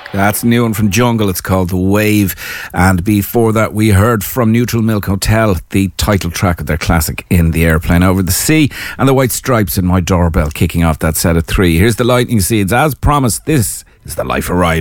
That's new one from Jungle. It's called The Wave. And before that, we heard from Neutral Milk Hotel, the title track of their classic In the Airplane Over the Sea, and the White Stripes in My Doorbell, kicking off that set of three. Here's the Lightning Seeds. As promised, this is the Life of Riley.